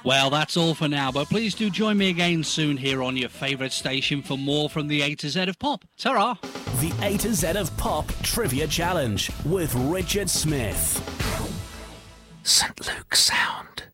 Well, that's all for now, but please do join me again soon here on your favourite station for more from the A to Z of Pop. Ta-ra! The A to Z of Pop Trivia Challenge with Richard Smith. St. Luke's Sound.